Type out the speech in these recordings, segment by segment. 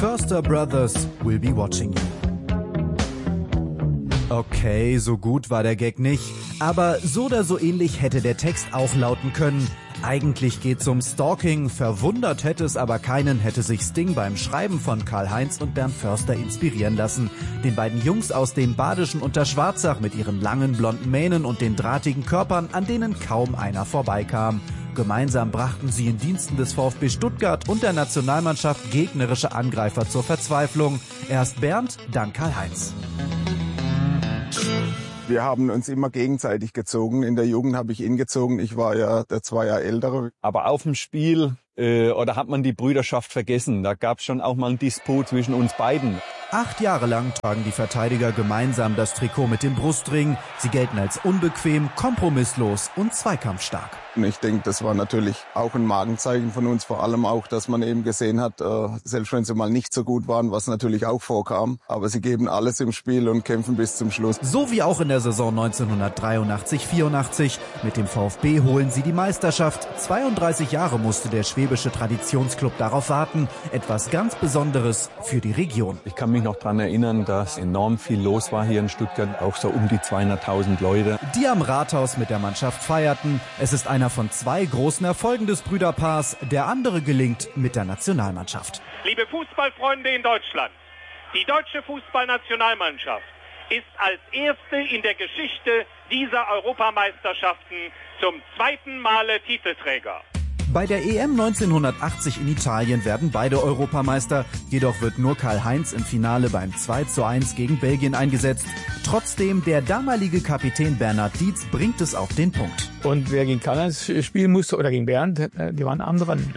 Förster Brothers will be watching you. Okay, so gut war der Gag nicht, aber so oder so ähnlich hätte der Text auch lauten können. Eigentlich geht's um Stalking, verwundert hätte es aber keinen, hätte sich Sting beim Schreiben von Karl-Heinz und Bernd Förster inspirieren lassen. Den beiden Jungs aus dem badischen Unterschwarzach mit ihren langen blonden Mähnen und den drahtigen Körpern, an denen kaum einer vorbeikam. Gemeinsam brachten sie in Diensten des VfB Stuttgart und der Nationalmannschaft gegnerische Angreifer zur Verzweiflung. Erst Bernd, dann Karl-Heinz. Wir haben uns immer gegenseitig gezogen. In der Jugend habe ich ihn gezogen. Ich war ja der 2 Jahre ältere. Aber auf dem Spiel, oder hat man die Brüderschaft vergessen? Da gab es schon auch mal einen Disput zwischen uns beiden. 8 Jahre lang tragen die Verteidiger gemeinsam das Trikot mit dem Brustring. Sie gelten als unbequem, kompromisslos und zweikampfstark. Und ich denke, das war natürlich auch ein Markenzeichen von uns, vor allem auch, dass man eben gesehen hat, selbst wenn sie mal nicht so gut waren, was natürlich auch vorkam, aber sie geben alles im Spiel und kämpfen bis zum Schluss. So wie auch in der Saison 1983/84. Mit dem VfB holen sie die Meisterschaft. 32 Jahre musste der schwäbische Traditionsclub darauf warten. Etwas ganz Besonderes für die Region. Ich kann mich noch daran erinnern, dass enorm viel los war hier in Stuttgart, auch so um die 200.000 Leute. Die am Rathaus mit der Mannschaft feierten. Es ist einer von 2 großen Erfolgen des Brüderpaars. Der andere gelingt mit der Nationalmannschaft. Liebe Fußballfreunde in Deutschland, die deutsche Fußballnationalmannschaft ist als erste in der Geschichte dieser Europameisterschaften zum 2. Male Titelträger. Bei der EM 1980 in Italien werden beide Europameister. Jedoch wird nur Karl-Heinz im Finale beim 2:1 gegen Belgien eingesetzt. Trotzdem, der damalige Kapitän Bernhard Dietz bringt es auf den Punkt. Und wer gegen Karl-Heinz spielen musste oder gegen Bernd, die waren anderen.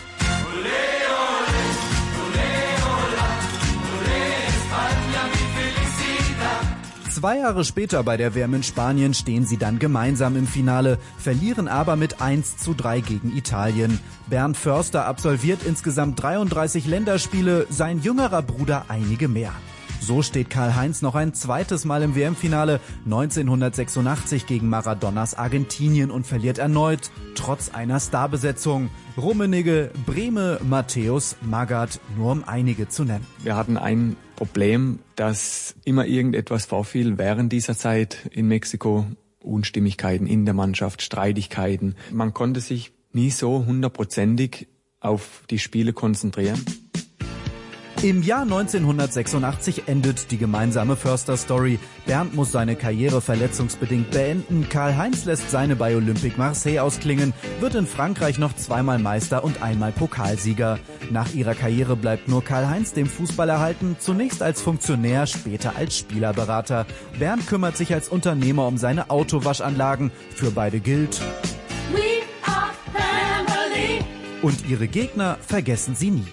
2 Jahre später bei der WM in Spanien stehen sie dann gemeinsam im Finale, verlieren aber mit 1:3 gegen Italien. Bernd Förster absolviert insgesamt 33 Länderspiele, sein jüngerer Bruder einige mehr. So steht Karl-Heinz noch ein zweites Mal im WM-Finale 1986 gegen Maradonas Argentinien und verliert erneut, trotz einer Starbesetzung. Rummenigge, Brehme, Matthäus, Magath, nur um einige zu nennen. Wir hatten ein Problem, dass immer irgendetwas vorfiel während dieser Zeit in Mexiko. Unstimmigkeiten in der Mannschaft, Streitigkeiten. Man konnte sich nie so 100%ig auf die Spiele konzentrieren. Im Jahr 1986 endet die gemeinsame Förster-Story. Bernd muss seine Karriere verletzungsbedingt beenden. Karl-Heinz lässt seine bei Olympique Marseille ausklingen, wird in Frankreich noch 2-mal Meister und einmal Pokalsieger. Nach ihrer Karriere bleibt nur Karl-Heinz dem Fußball erhalten, zunächst als Funktionär, später als Spielerberater. Bernd kümmert sich als Unternehmer um seine Autowaschanlagen. Für beide gilt: We are family. Und ihre Gegner vergessen sie nie.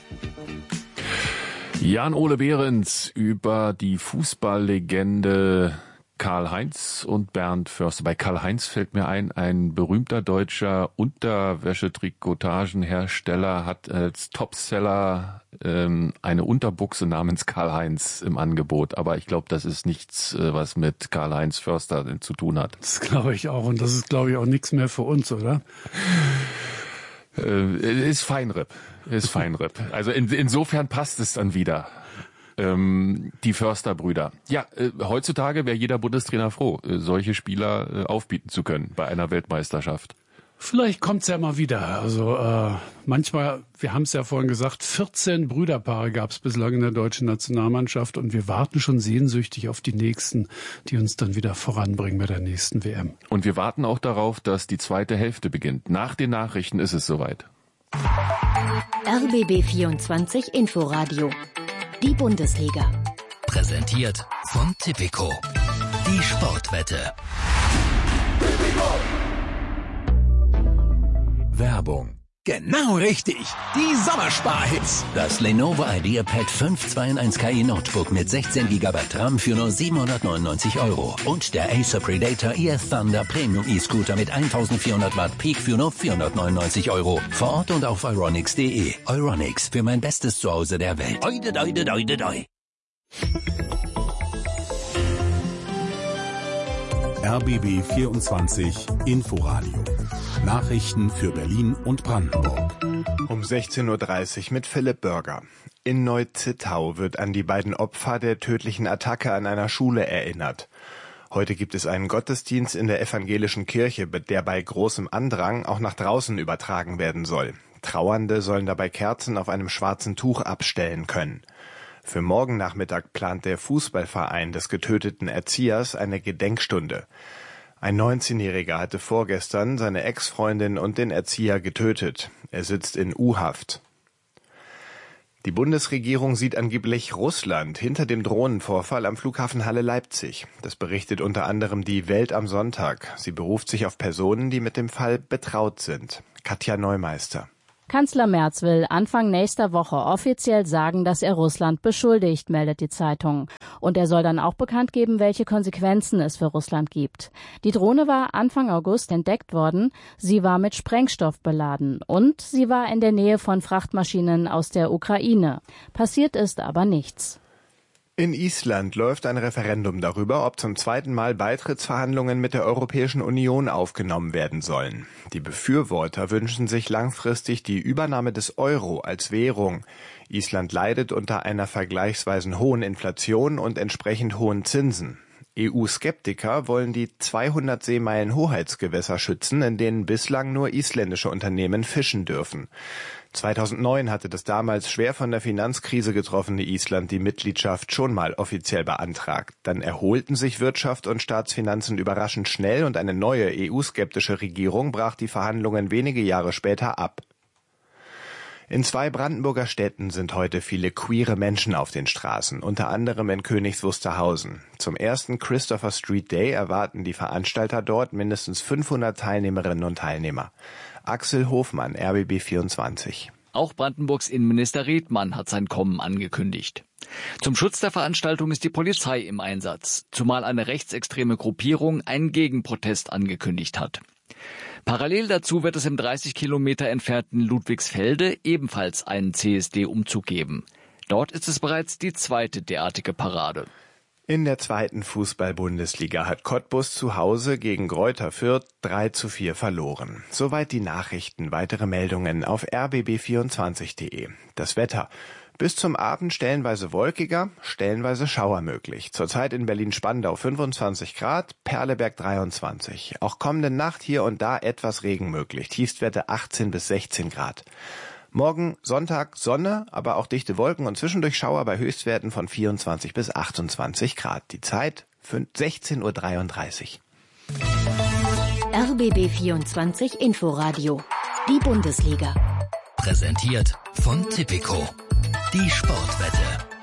Jan-Ole Behrens über die Fußballlegende Karl-Heinz und Bernd Förster. Bei Karl-Heinz fällt mir ein berühmter deutscher Unterwäschetrikotagenhersteller hat als Topseller eine Unterbuchse namens Karl-Heinz im Angebot. Aber ich glaube, das ist nichts, was mit Karl-Heinz Förster zu tun hat. Das glaube ich auch. Und das ist, glaube ich, auch nichts mehr für uns, oder? Ist Feinripp. Also insofern passt es dann wieder. Die Förster-Brüder. Ja, heutzutage wäre jeder Bundestrainer froh, solche Spieler aufbieten zu können bei einer Weltmeisterschaft. Vielleicht kommt's ja mal wieder. Also manchmal, wir haben es ja vorhin gesagt, 14 Brüderpaare gab es bislang in der deutschen Nationalmannschaft und wir warten schon sehnsüchtig auf die nächsten, die uns dann wieder voranbringen bei der nächsten WM. Und wir warten auch darauf, dass die zweite Hälfte beginnt. Nach den Nachrichten ist es soweit. RBB 24 Inforadio. Die Bundesliga. Präsentiert von Tipico. Die Sportwette. Werbung. Genau richtig. Die Sommersparhits. Das Lenovo IdeaPad 5 2-in-1 KI Notebook mit 16 GB RAM für nur 799 €. Und der Acer Predator EF Thunder Premium E-Scooter mit 1400 Watt Peak für nur 499 €. Vor Ort und auf Euronics.de. Euronics, für mein bestes Zuhause der Welt. Oide, doide, doide, doi. RBB 24 Inforadio. Nachrichten für Berlin und Brandenburg. Um 16:30 Uhr mit Philipp Bürger. In Neu-Zittau wird an die beiden Opfer der tödlichen Attacke an einer Schule erinnert. Heute gibt es einen Gottesdienst in der evangelischen Kirche, der bei großem Andrang auch nach draußen übertragen werden soll. Trauernde sollen dabei Kerzen auf einem schwarzen Tuch abstellen können. Für morgen Nachmittag plant der Fußballverein des getöteten Erziehers eine Gedenkstunde. Ein 19-Jähriger hatte vorgestern seine Ex-Freundin und den Erzieher getötet. Er sitzt in U-Haft. Die Bundesregierung sieht angeblich Russland hinter dem Drohnenvorfall am Flughafen Halle-Leipzig. Das berichtet unter anderem die Welt am Sonntag. Sie beruft sich auf Personen, die mit dem Fall betraut sind. Katja Neumeister. Kanzler Merz will Anfang nächster Woche offiziell sagen, dass er Russland beschuldigt, meldet die Zeitung. Und er soll dann auch bekannt geben, welche Konsequenzen es für Russland gibt. Die Drohne war Anfang August entdeckt worden. Sie war mit Sprengstoff beladen und sie war in der Nähe von Frachtmaschinen aus der Ukraine. Passiert ist aber nichts. In Island läuft ein Referendum darüber, ob zum zweiten Mal Beitrittsverhandlungen mit der Europäischen Union aufgenommen werden sollen. Die Befürworter wünschen sich langfristig die Übernahme des Euro als Währung. Island leidet unter einer vergleichsweise hohen Inflation und entsprechend hohen Zinsen. EU-Skeptiker wollen die 200 Seemeilen Hoheitsgewässer schützen, in denen bislang nur isländische Unternehmen fischen dürfen. 2009 hatte das damals schwer von der Finanzkrise getroffene Island die Mitgliedschaft schon mal offiziell beantragt. Dann erholten sich Wirtschaft und Staatsfinanzen überraschend schnell und eine neue EU-skeptische Regierung brach die Verhandlungen wenige Jahre später ab. In 2 Brandenburger Städten sind heute viele queere Menschen auf den Straßen, unter anderem in Königs Wusterhausen. Zum ersten Christopher Street Day erwarten die Veranstalter dort mindestens 500 Teilnehmerinnen und Teilnehmer. Axel Hofmann, RBB 24. Auch Brandenburgs Innenminister Redmann hat sein Kommen angekündigt. Zum Schutz der Veranstaltung ist die Polizei im Einsatz, zumal eine rechtsextreme Gruppierung einen Gegenprotest angekündigt hat. Parallel dazu wird es im 30 Kilometer entfernten Ludwigsfelde ebenfalls einen CSD-Umzug geben. Dort ist es bereits die zweite derartige Parade. In der 2. Fußball-Bundesliga hat Cottbus zu Hause gegen Greuther Fürth 3:4 verloren. Soweit die Nachrichten. Weitere Meldungen auf rbb24.de. Das Wetter. Bis zum Abend stellenweise wolkiger, stellenweise Schauer möglich. Zurzeit in Berlin-Spandau 25 Grad, Perleberg 23. Auch kommende Nacht hier und da etwas Regen möglich. Tiefstwerte 18 bis 16 Grad. Morgen Sonntag Sonne, aber auch dichte Wolken und zwischendurch Schauer bei Höchstwerten von 24 bis 28 Grad. Die Zeit 16:33 Uhr. RBB 24 Inforadio. Die Bundesliga. Präsentiert von Tipico. Die Sportwette.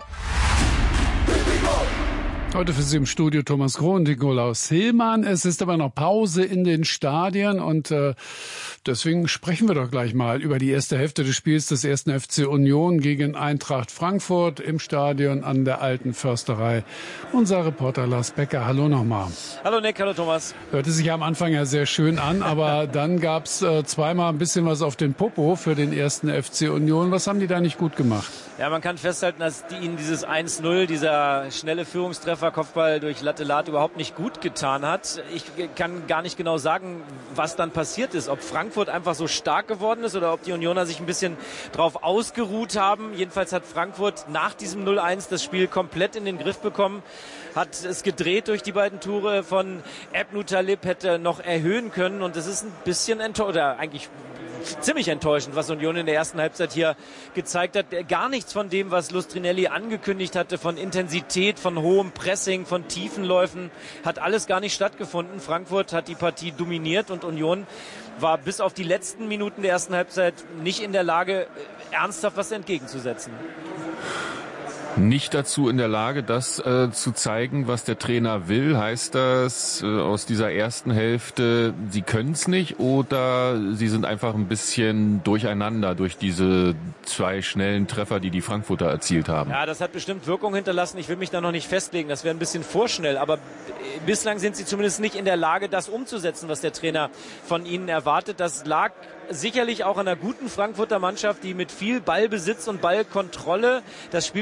Heute für Sie im Studio Thomas Kroh und Nikolaus Hillmann. Es ist aber noch Pause in den Stadien und deswegen sprechen wir doch gleich mal über die erste Hälfte des Spiels des 1. FC Union gegen Eintracht Frankfurt im Stadion an der Alten Försterei. Unser Reporter Lars Becker, hallo nochmal. Hallo Nick, hallo Thomas. Hörte sich am Anfang ja sehr schön an, aber dann gab's zweimal ein bisschen was auf den Popo für den 1. FC Union. Was haben die da nicht gut gemacht? Ja, man kann festhalten, dass ihnen dieses 1:0, dieser schnelle Führungstreffer, Kopfball durch Lattelat überhaupt nicht gut getan hat. Ich kann gar nicht genau sagen, was dann passiert ist. Ob Frankfurt einfach so stark geworden ist oder ob die Unioner sich ein bisschen drauf ausgeruht haben. Jedenfalls hat Frankfurt nach diesem 0:1 das Spiel komplett in den Griff bekommen. Hat es gedreht durch die beiden Tore von Ebnu Talib, hätte noch erhöhen können. Und es ist ein bisschen oder eigentlich ziemlich enttäuschend, was Union in der ersten Halbzeit hier gezeigt hat. Gar nichts von dem, was Lustrinelli angekündigt hatte, von Intensität, von hohem Pressing, von Tiefenläufen, hat alles gar nicht stattgefunden. Frankfurt hat die Partie dominiert und Union war bis auf die letzten Minuten der ersten Halbzeit nicht in der Lage, ernsthaft was entgegenzusetzen. Nicht dazu in der Lage, das zu zeigen, was der Trainer will. Heißt das aus dieser ersten Hälfte, sie können es nicht oder sie sind einfach ein bisschen durcheinander durch diese 2 schnellen Treffer, die die Frankfurter erzielt haben? Ja, das hat bestimmt Wirkung hinterlassen. Ich will mich da noch nicht festlegen. Das wäre ein bisschen vorschnell. Aber bislang sind sie zumindest nicht in der Lage, das umzusetzen, was der Trainer von ihnen erwartet. Das lag sicherlich auch an einer guten Frankfurter Mannschaft, die mit viel Ballbesitz und Ballkontrolle das Spiel tatsächlich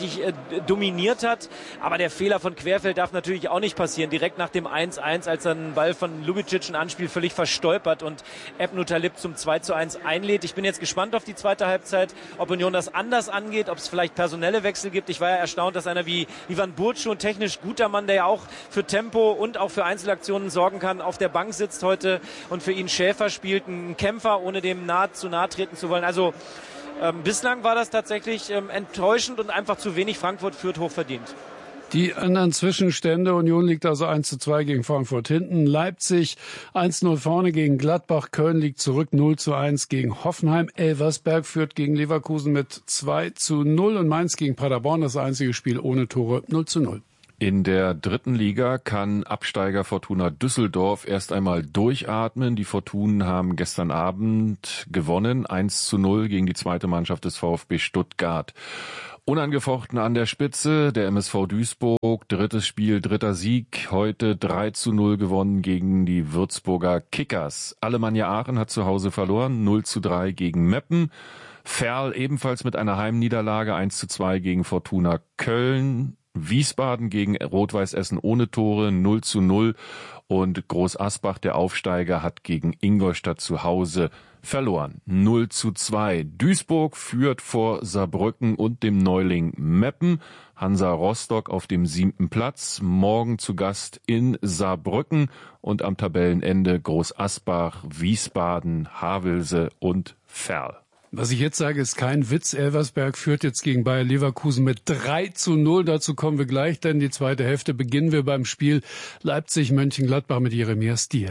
wirklich dominiert hat. Aber der Fehler von Querfeld darf natürlich auch nicht passieren. Direkt nach dem 1-1, als dann ein Ball von Lubicic ein Anspiel völlig verstolpert und Ebnu Talib zum 2-1 einlädt. Ich bin jetzt gespannt auf die zweite Halbzeit, ob Union das anders angeht, ob es vielleicht personelle Wechsel gibt. Ich war ja erstaunt, dass einer wie Ivan Burcu, ein technisch guter Mann, der ja auch für Tempo und auch für Einzelaktionen sorgen kann, auf der Bank sitzt heute und für ihn Schäfer spielt, ein Kämpfer, ohne dem zu nahe treten zu wollen. Also bislang war das tatsächlich enttäuschend und einfach zu wenig. Frankfurt führt hochverdient. Die anderen Zwischenstände: Union liegt also 1:2 gegen Frankfurt hinten. Leipzig 1:0 vorne gegen Gladbach. Köln liegt zurück 0:1 gegen Hoffenheim. Elversberg führt gegen Leverkusen mit 2:0 und Mainz gegen Paderborn, das einzige Spiel ohne Tore, 0:0. In der dritten Liga kann Absteiger Fortuna Düsseldorf erst einmal durchatmen. Die Fortunen haben gestern Abend gewonnen, 1:0 gegen die zweite Mannschaft des VfB Stuttgart. Unangefochten an der Spitze der MSV Duisburg, drittes Spiel, dritter Sieg, heute 3:0 gewonnen gegen die Würzburger Kickers. Alemannia Aachen hat zu Hause verloren, 0:3 gegen Meppen. Verl ebenfalls mit einer Heimniederlage, 1:2 gegen Fortuna Köln. Wiesbaden gegen Rot-Weiß Essen ohne Tore, 0:0. Und Groß Asbach, der Aufsteiger, hat gegen Ingolstadt zu Hause verloren, 0:2. Duisburg führt vor Saarbrücken und dem Neuling Meppen. Hansa Rostock auf dem 7. Platz, morgen zu Gast in Saarbrücken und am Tabellenende Groß Asbach, Wiesbaden, Havelse und Verl. Was ich jetzt sage, ist kein Witz. Elversberg führt jetzt gegen Bayer Leverkusen mit 3:0. Dazu kommen wir gleich, denn die zweite Hälfte beginnen wir beim Spiel Leipzig-Mönchengladbach mit Jeremia Stiel.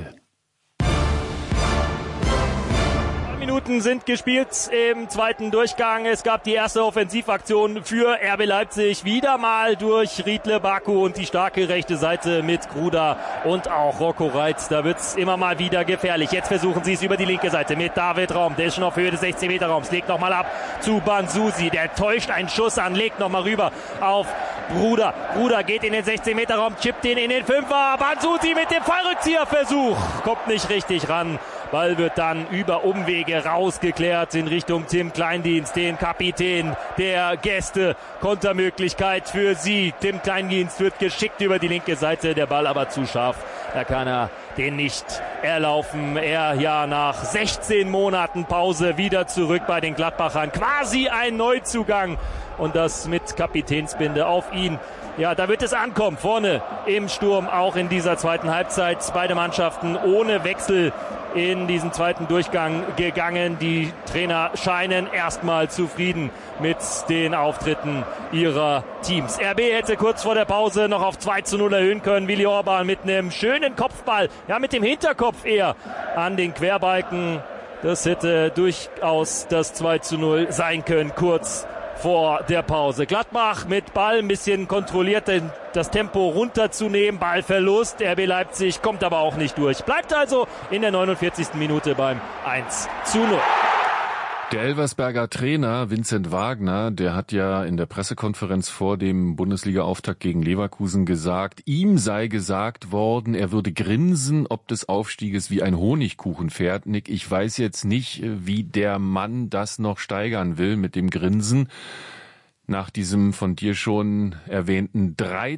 Minuten sind gespielt im zweiten Durchgang. Es gab die erste Offensivaktion für RB Leipzig. Wieder mal durch Riedle Baku und die starke rechte Seite mit Gruda und auch Rocco Reitz. Da wird's immer mal wieder gefährlich. Jetzt versuchen sie es über die linke Seite mit David Raum. Der ist schon auf Höhe des 16-Meter-Raums. Legt nochmal ab zu Banzusi. Der täuscht einen Schuss an, legt nochmal rüber auf Gruda. Gruda geht in den 16-Meter-Raum, chippt den in den Fünfer. Banzusi mit dem Fallrückzieherversuch. Kommt nicht richtig ran. Ball wird dann über Umwege rausgeklärt in Richtung Tim Kleindienst, den Kapitän der Gäste. Kontermöglichkeit für sie. Tim Kleindienst wird geschickt über die linke Seite, der Ball aber zu scharf. Da kann er den nicht erlaufen. Er ja nach 16 Monaten Pause wieder zurück bei den Gladbachern. Quasi ein Neuzugang und das mit Kapitänsbinde auf ihn. Ja, da wird es ankommen, vorne im Sturm, auch in dieser zweiten Halbzeit. Beide Mannschaften ohne Wechsel in diesen zweiten Durchgang gegangen. Die Trainer scheinen erstmal zufrieden mit den Auftritten ihrer Teams. RB hätte kurz vor der Pause noch auf 2:0 erhöhen können. Willi Orban mit einem schönen Kopfball, ja mit dem Hinterkopf eher an den Querbalken. Das hätte durchaus das 2:0 sein können, kurz vor der Pause. Gladbach mit Ball ein bisschen kontrolliert, das Tempo runterzunehmen. Ballverlust. RB Leipzig kommt aber auch nicht durch. Bleibt also in der 49. Minute beim 1:0. Der Elversberger Trainer Vincent Wagner, der hat ja in der Pressekonferenz vor dem Bundesliga-Auftakt gegen Leverkusen gesagt, ihm sei gesagt worden, er würde grinsen ob des Aufstieges wie ein Honigkuchenpferd. Nick, ich weiß jetzt nicht, wie der Mann das noch steigern will mit dem Grinsen. Nach diesem von dir schon erwähnten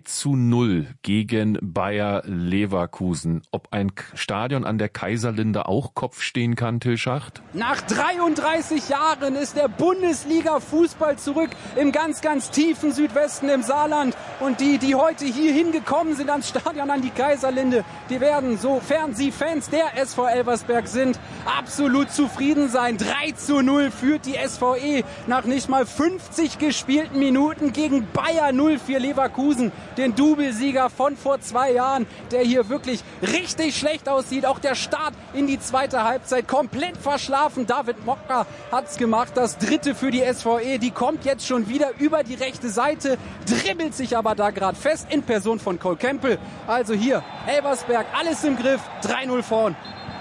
3:0 gegen Bayer Leverkusen. Ob ein Stadion an der Kaiserlinde auch Kopf stehen kann, Till Schacht? Nach 33 Jahren ist der Bundesliga-Fußball zurück im ganz, ganz tiefen Südwesten im Saarland. Und die heute hier hingekommen sind ans Stadion an die Kaiserlinde, die werden, sofern sie Fans der SV Elversberg sind, absolut zufrieden sein. 3:0 führt die SVE nach nicht mal 50 gespielten Minuten gegen Bayer 04 Leverkusen, den Doublesieger von vor 2 Jahren, der hier wirklich richtig schlecht aussieht. Auch der Start in die zweite Halbzeit komplett verschlafen. David Mokka hat's gemacht, das dritte für die SVE. Die kommt jetzt schon wieder über die rechte Seite, dribbelt sich aber da gerade fest in Person von Cole Campbell. Also hier Elversberg, alles im Griff, 3:0 vorn.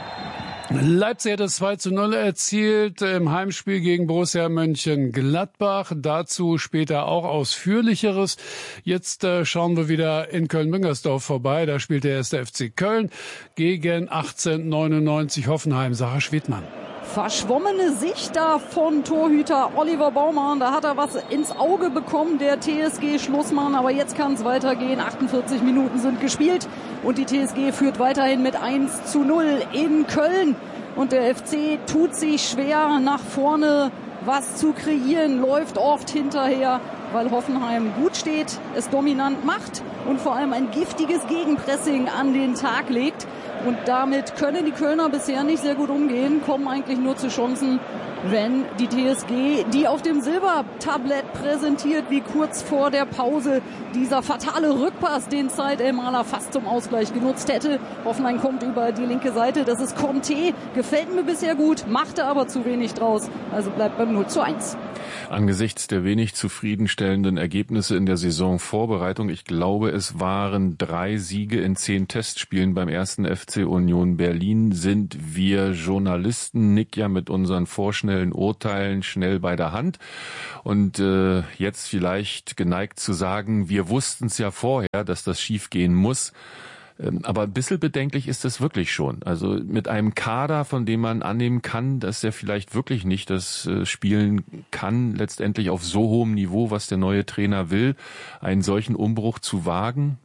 Leipzig hat das 2:0 erzielt im Heimspiel gegen Borussia Mönchengladbach. Dazu später auch Ausführlicheres. Jetzt schauen wir wieder in Köln-Müngersdorf vorbei. Da spielt der 1. FC Köln gegen 1899 Hoffenheim. Sarah Schwedmann. verschwommene Sicht da von Torhüter Oliver Baumann. Da hat er was ins Auge bekommen, der TSG-Schlussmann. Aber jetzt kann es weitergehen. 48 Minuten sind gespielt und die TSG führt weiterhin mit 1:0 in Köln. Und der FC tut sich schwer, nach vorne was zu kreieren, läuft oft hinterher, weil Hoffenheim gut steht, es dominant macht und vor allem ein giftiges Gegenpressing an den Tag legt. Und damit können die Kölner bisher nicht sehr gut umgehen, kommen eigentlich nur zu Chancen, wenn die TSG, die auf dem Silbertablett präsentiert, wie kurz vor der Pause dieser fatale Rückpass, den Said El-Maler fast zum Ausgleich genutzt hätte. Hoffenheim kommt über die linke Seite, das ist Conte, gefällt mir bisher gut, machte aber zu wenig draus, also bleibt beim 0:1. Angesichts der wenig zufriedenstellenden Ergebnisse in der Saisonvorbereitung, ich glaube, es waren 3 Siege in 10 Testspielen beim 1. FC Union Berlin, sind wir Journalisten, Nick, ja mit unseren vorschnellen Urteilen schnell bei der Hand und jetzt vielleicht geneigt zu sagen, wir wussten es ja vorher, dass das schief gehen muss. Aber ein bisschen bedenklich ist es wirklich schon. Also mit einem Kader, von dem man annehmen kann, dass er vielleicht wirklich nicht das spielen kann, letztendlich auf so hohem Niveau, was der neue Trainer will, einen solchen Umbruch zu wagen.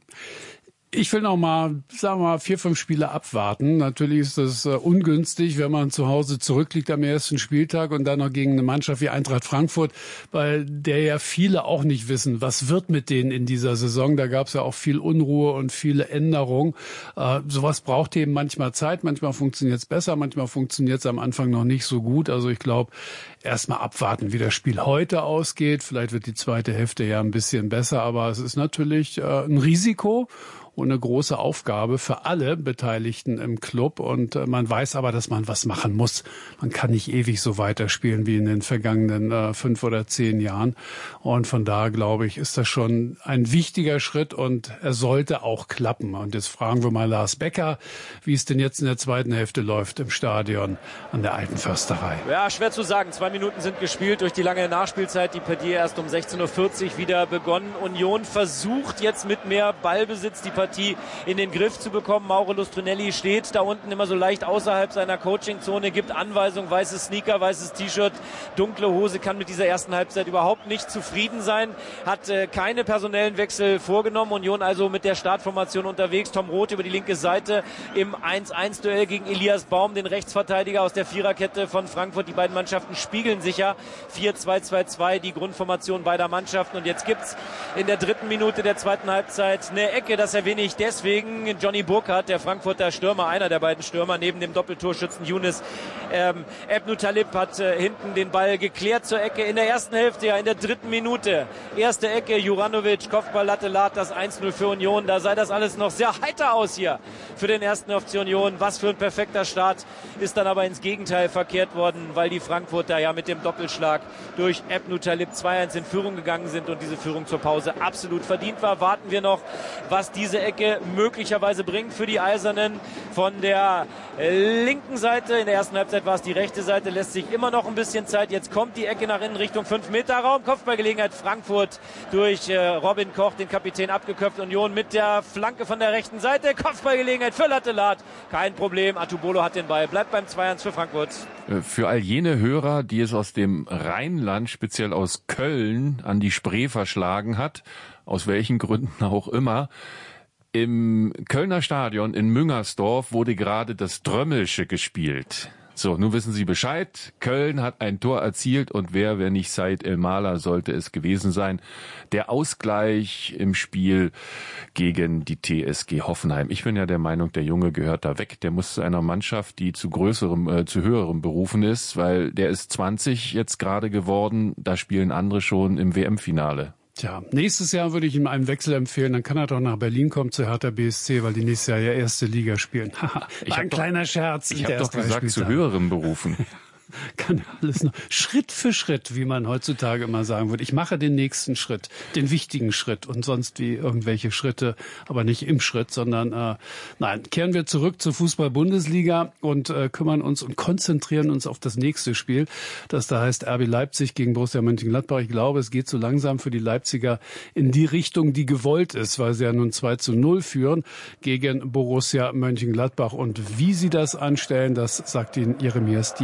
Ich will noch mal, sagen wir mal, 4-5 Spiele abwarten. Natürlich ist das ungünstig, wenn man zu Hause zurückliegt am ersten Spieltag und dann noch gegen eine Mannschaft wie Eintracht Frankfurt, weil der ja viele auch nicht wissen, was wird mit denen in dieser Saison. Da gab es ja auch viel Unruhe und viele Änderungen. Sowas braucht eben manchmal Zeit. Manchmal funktioniert es besser, manchmal funktioniert es am Anfang noch nicht so gut. Also ich glaube, erstmal abwarten, wie das Spiel heute ausgeht. Vielleicht wird die zweite Hälfte ja ein bisschen besser, aber es ist natürlich ein Risiko und eine große Aufgabe für alle Beteiligten im Club. Und man weiß aber, dass man was machen muss. Man kann nicht ewig so weiterspielen wie in den vergangenen 5 oder 10 Jahren. Und von daher, glaube ich, ist das schon ein wichtiger Schritt und er sollte auch klappen. Und jetzt fragen wir mal Lars Becker, wie es denn jetzt in der zweiten Hälfte läuft im Stadion an der Alten Försterei. Ja, schwer zu sagen. 2 Minuten sind gespielt durch die lange Nachspielzeit. Die Partie erst um 16:40 Uhr wieder begonnen. Union versucht jetzt mit mehr Ballbesitz die Partie in den Griff zu bekommen. Mauro Lustrinelli steht da unten immer so leicht außerhalb seiner Coachingzone, gibt Anweisungen, weißes Sneaker, weißes T-Shirt, dunkle Hose, kann mit dieser ersten Halbzeit überhaupt nicht zufrieden sein, hat keine personellen Wechsel vorgenommen. Union also mit der Startformation unterwegs. Tom Roth über die linke Seite im 1:1-Duell gegen Elias Baum, den Rechtsverteidiger aus der Viererkette von Frankfurt. Die beiden Mannschaften spiegeln sich ja. 4-2-2-2, die Grundformation beider Mannschaften. Und jetzt gibt's in der 3. Minute der zweiten Halbzeit eine Ecke, das erwähne ich deswegen. Johnny Burkhardt, der Frankfurter Stürmer, einer der beiden Stürmer, neben dem Doppeltorschützen Younes Ebnu Talib, hat hinten den Ball geklärt zur Ecke. In der ersten Hälfte, ja, in der 3. Minute. Erste Ecke, Juranovic, Kopfball, Latte Lat, das 1:0 für Union. Da sah das alles noch sehr heiter aus hier für den 1. FC Union. Was für ein perfekter Start, ist dann aber ins Gegenteil verkehrt worden, weil die Frankfurter ja mit dem Doppelschlag durch Ebnu Talib 2:1 in Führung gegangen sind und diese Führung zur Pause absolut verdient war. Warten wir noch, was diese Ecke möglicherweise bringt für die Eisernen von der linken Seite. In der ersten Halbzeit war es die rechte Seite, lässt sich immer noch ein bisschen Zeit. Jetzt kommt die Ecke nach innen Richtung 5-Meter-Raum. Kopfballgelegenheit Frankfurt durch Robin Koch, den Kapitän, abgeköpft. Union mit der Flanke von der rechten Seite. Kopfballgelegenheit für Latte Lat. Kein Problem. Atubolo hat den Ball. Bleibt beim 2:1 für Frankfurt. Für all jene Hörer, die es aus dem Rheinland, speziell aus Köln, an die Spree verschlagen hat, aus welchen Gründen auch immer, im Kölner Stadion in Müngersdorf wurde gerade das Drömmelsche gespielt. So, nun wissen Sie Bescheid. Köln hat ein Tor erzielt und wer nicht Said El-Maler, sollte es gewesen sein. Der Ausgleich im Spiel gegen die TSG Hoffenheim. Ich bin ja der Meinung, der Junge gehört da weg. Der muss zu einer Mannschaft, die zu höherem berufen ist, weil der ist 20 jetzt gerade geworden. Da spielen andere schon im WM-Finale. Tja, nächstes Jahr würde ich ihm einen Wechsel empfehlen, dann kann er doch nach Berlin kommen zu Hertha BSC, weil die nächstes Jahr ja erste Liga spielen. Ein kleiner Scherz. Ich habe doch gesagt, zu höherem Berufen. Kann alles noch Schritt für Schritt, wie man heutzutage immer sagen würde. Ich mache den nächsten Schritt, den wichtigen Schritt und sonst wie irgendwelche Schritte, aber nicht im Schritt, sondern nein, kehren wir zurück zur Fußball-Bundesliga und kümmern uns und konzentrieren uns auf das nächste Spiel, das da heißt RB Leipzig gegen Borussia Mönchengladbach. Ich glaube, es geht so langsam für die Leipziger in die Richtung, die gewollt ist, weil sie ja nun 2:0 führen gegen Borussia Mönchengladbach. Und wie sie das anstellen, das sagt Ihnen Jeremias Diel.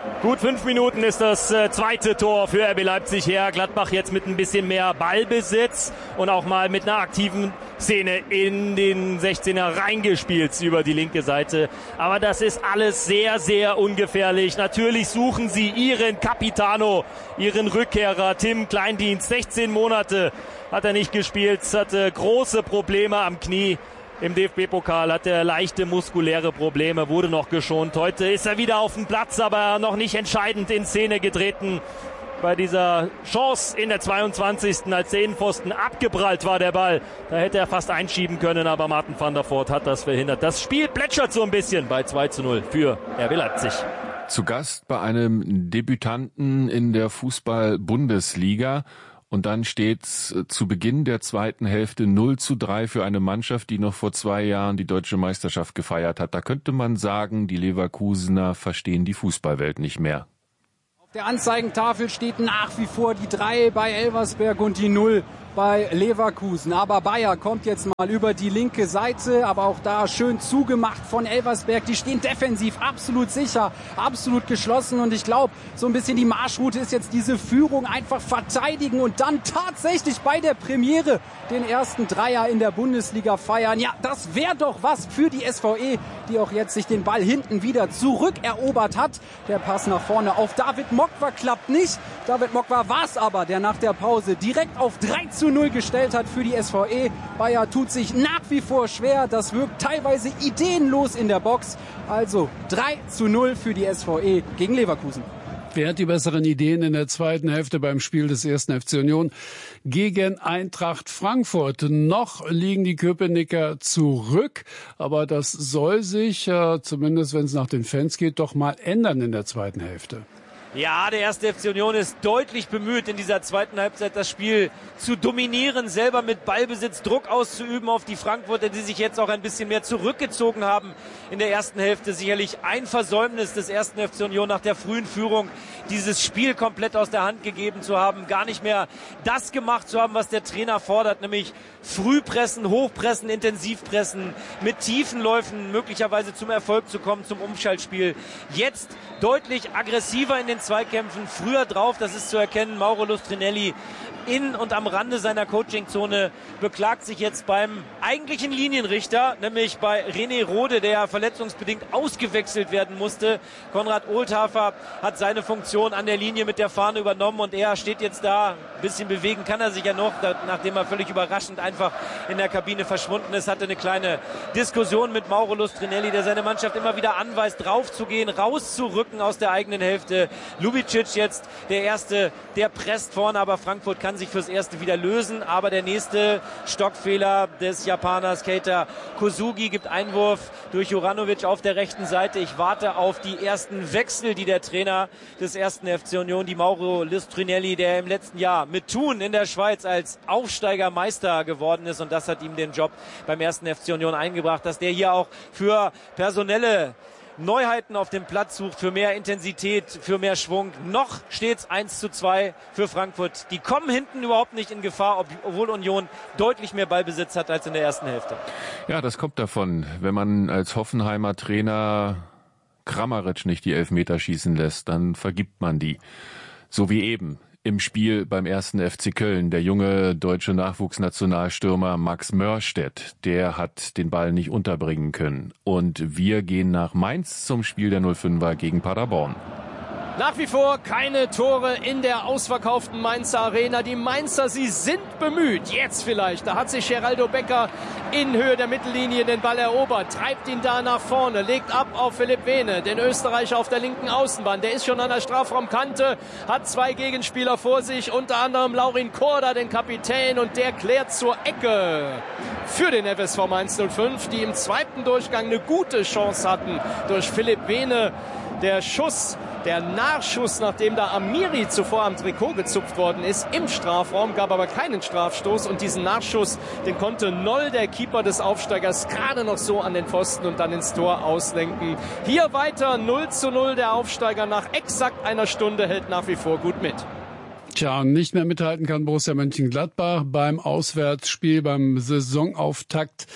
Gut 5 Minuten ist das zweite Tor für RB Leipzig her. Gladbach jetzt mit ein bisschen mehr Ballbesitz und auch mal mit einer aktiven Szene in den 16er reingespielt über die linke Seite. Aber das ist alles sehr, sehr ungefährlich. Natürlich suchen sie ihren Capitano, ihren Rückkehrer Tim Kleindienst. 16 Monate hat er nicht gespielt, hatte große Probleme am Knie. Im DFB-Pokal hat er leichte muskuläre Probleme, wurde noch geschont. Heute ist er wieder auf dem Platz, aber noch nicht entscheidend in Szene getreten. Bei dieser Chance in der 22. als der Innenpfosten abgeprallt war der Ball. Da hätte er fast einschieben können, aber Martin van der Voort hat das verhindert. Das Spiel plätschert so ein bisschen bei 2:0 für RB Leipzig. Zu Gast bei einem Debütanten in der Fußball-Bundesliga. Und dann steht's zu Beginn der zweiten Hälfte 0:3 für eine Mannschaft, die noch vor 2 Jahren die deutsche Meisterschaft gefeiert hat. Da könnte man sagen, die Leverkusener verstehen die Fußballwelt nicht mehr. Auf der Anzeigentafel steht nach wie vor die 3 bei Elversberg und die 0 bei Leverkusen. Aber Bayer kommt jetzt mal über die linke Seite, aber auch da schön zugemacht von Elversberg. Die stehen defensiv absolut sicher, absolut geschlossen und ich glaube, so ein bisschen die Marschroute ist jetzt diese Führung einfach verteidigen und dann tatsächlich bei der Premiere den ersten Dreier in der Bundesliga feiern. Ja, das wäre doch was für die SVE, die auch jetzt sich den Ball hinten wieder zurückerobert hat. Der Pass nach vorne auf David Mokwa klappt nicht. David Mokwa war es aber, der nach der Pause direkt auf 3:0 gestellt hat für die SVE. Bayer tut sich nach wie vor schwer. Das wirkt teilweise ideenlos in der Box. Also 3:0 für die SVE gegen Leverkusen. Wer hat die besseren Ideen in der zweiten Hälfte beim Spiel des 1. FC Union gegen Eintracht Frankfurt? Noch liegen die Köpenicker zurück, aber das soll sich, zumindest wenn es nach den Fans geht, doch mal ändern in der zweiten Hälfte. Ja, der 1. FC Union ist deutlich bemüht, in dieser zweiten Halbzeit das Spiel zu dominieren, selber mit Ballbesitz Druck auszuüben auf die Frankfurter, die sich jetzt auch ein bisschen mehr zurückgezogen haben in der ersten Hälfte. Sicherlich ein Versäumnis des 1. FC Union nach der frühen Führung, dieses Spiel komplett aus der Hand gegeben zu haben, gar nicht mehr das gemacht zu haben, was der Trainer fordert, nämlich Frühpressen, Hochpressen, Intensivpressen, mit tiefen Läufen möglicherweise zum Erfolg zu kommen, zum Umschaltspiel. Jetzt deutlich aggressiver in den Zweikämpfen, früher drauf, das ist zu erkennen. Mauro Lustrinelli in und am Rande seiner Coachingzone beklagt sich jetzt beim eigentlichen Linienrichter, nämlich bei René Rode, der verletzungsbedingt ausgewechselt werden musste. Konrad Ohlthafer hat seine Funktion an der Linie mit der Fahne übernommen und er steht jetzt da. Ein bisschen bewegen kann er sich ja noch, nachdem er völlig überraschend einfach in der Kabine verschwunden ist. Hatte eine kleine Diskussion mit Mauro Lustrinelli, der seine Mannschaft immer wieder anweist, draufzugehen, rauszurücken aus der eigenen Hälfte. Lubicic jetzt der Erste, der presst vorne, aber Frankfurt kann sich fürs Erste wieder lösen. Aber der nächste Stockfehler des Japaners Keita Kosugi gibt Einwurf durch Juranovic auf der rechten Seite. Ich warte auf die ersten Wechsel, die der Trainer des 1. FC Union, die Mauro Lustrinelli, der im letzten Jahr mit Thun in der Schweiz als Aufsteigermeister geworden ist, und das hat ihm den Job beim 1. FC Union eingebracht, dass der hier auch für personelle Neuheiten auf dem Platz sucht, für mehr Intensität, für mehr Schwung. Noch steht's 1:2 für Frankfurt. Die kommen hinten überhaupt nicht in Gefahr, obwohl Union deutlich mehr Ballbesitz hat als in der ersten Hälfte. Ja, das kommt davon, wenn man als Hoffenheimer Trainer Kramaric nicht die Elfmeter schießen lässt, dann vergibt man die. So wie eben im Spiel beim 1. FC Köln. Der junge deutsche Nachwuchsnationalstürmer Max Mörstedt, der hat den Ball nicht unterbringen können. Und wir gehen nach Mainz zum Spiel der 05er gegen Paderborn. Nach wie vor keine Tore in der ausverkauften Mainzer Arena. Die Mainzer, sie sind bemüht. Jetzt vielleicht. Da hat sich Geraldo Becker in Höhe der Mittellinie den Ball erobert. Treibt ihn da nach vorne. Legt ab auf Philipp Vene, den Österreicher auf der linken Außenbahn. Der ist schon an der Strafraumkante. Hat 2 Gegenspieler vor sich. Unter anderem Laurin Korda, den Kapitän. Und der klärt zur Ecke für den FSV Mainz 05, die im zweiten Durchgang eine gute Chance hatten durch Philipp Vene. Der Schuss, der Nachschuss, nachdem da Amiri zuvor am Trikot gezupft worden ist, im Strafraum, gab aber keinen Strafstoß. Und diesen Nachschuss, den konnte Noll, der Keeper des Aufsteigers, gerade noch so an den Pfosten und dann ins Tor auslenken. Hier weiter 0:0. Der Aufsteiger nach exakt einer Stunde hält nach wie vor gut mit. Tja, nicht mehr mithalten kann Borussia Mönchengladbach beim Auswärtsspiel, beim Saisonauftakt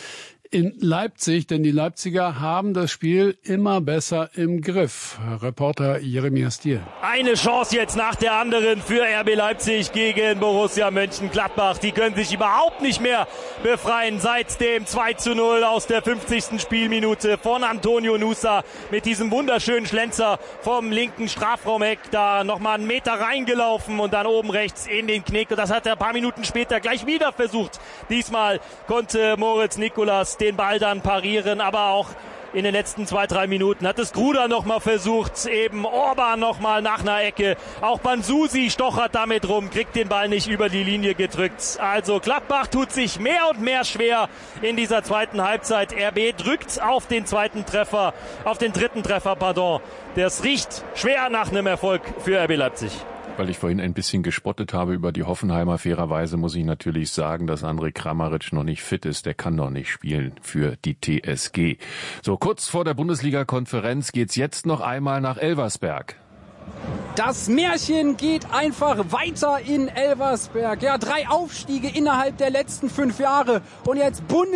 in Leipzig, denn die Leipziger haben das Spiel immer besser im Griff. Reporter Jeremias Stiel. Eine Chance jetzt nach der anderen für RB Leipzig gegen Borussia Mönchengladbach. Die können sich überhaupt nicht mehr befreien seit dem 2:0 aus der 50. Spielminute von Antonio Nusa mit diesem wunderschönen Schlenzer vom linken Strafraumeck. Da nochmal einen Meter reingelaufen und dann oben rechts in den Knick. Und das hat er ein paar Minuten später gleich wieder versucht. Diesmal konnte Moritz Nicolas den Ball dann parieren, aber auch in den letzten 2-3 Minuten hat es Gruda nochmal versucht, eben Orban nochmal nach einer Ecke. Auch Bansusi stochert damit rum, kriegt den Ball nicht über die Linie gedrückt. Also Gladbach tut sich mehr und mehr schwer in dieser zweiten Halbzeit. RB drückt auf den dritten Treffer. Das riecht schwer nach einem Erfolg für RB Leipzig. Weil ich vorhin ein bisschen gespottet habe über die Hoffenheimer. Fairerweise muss ich natürlich sagen, dass Andrej Kramaric noch nicht fit ist. Der kann noch nicht spielen für die TSG. So, kurz vor der Bundesliga-Konferenz geht's jetzt noch einmal nach Elversberg. Das Märchen geht einfach weiter in Elversberg. Ja, 3 Aufstiege innerhalb der letzten 5 Jahre. Und jetzt